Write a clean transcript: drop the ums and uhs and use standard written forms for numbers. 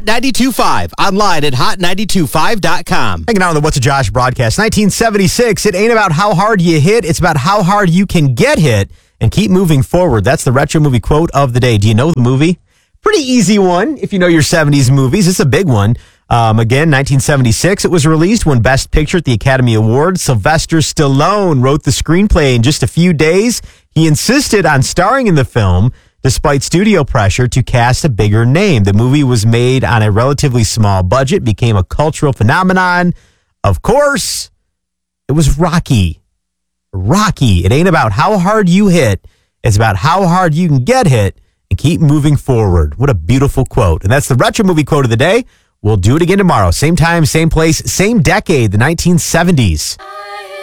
Hot 92.5. Online at hot925.com. Hanging out on the What's a Josh broadcast. 1976. It ain't about how hard you hit. It's about how hard you can get hit and keep moving forward. That's the retro movie quote of the day. Do you know the movie? Pretty easy one if you know your 70s movies. It's a big one. Again, 1976, it was released, won Best Picture at the Academy Awards. Sylvester Stallone wrote the screenplay in just a few days. He insisted on starring in the film despite studio pressure to cast a bigger name. The movie was made on a relatively small budget, became a cultural phenomenon. Of course, it was Rocky. Rocky. It ain't about how hard you hit. It's about how hard you can get hit and keep moving forward. What a beautiful quote. And that's the retro movie quote of the day. We'll do it again tomorrow. Same time, same place, same decade, the 1970s.